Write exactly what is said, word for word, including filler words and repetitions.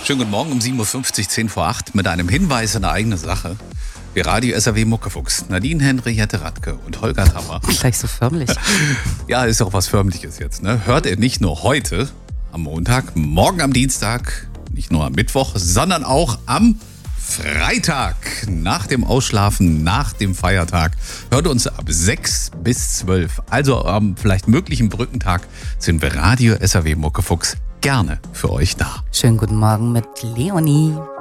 Schönen guten Morgen um sieben Uhr fünfzig, zehn vor acht mit einem Hinweis in eine eigene Sache. Die Radio S R W Muckefuchs, Nadine Henriette Radke und Holger Tapper. Gleich so förmlich. Ja, ist auch was Förmliches jetzt, ne? Hört ihr nicht nur heute am Montag, morgen am Dienstag, nicht nur am Mittwoch, sondern auch am Freitag nach dem Ausschlafen, nach dem Feiertag. Hört uns ab sechs bis zwölf. Also am vielleicht möglichen Brückentag sind wir Radio S R W Muckefuchs gerne für euch da. Schönen guten Morgen mit Leonie.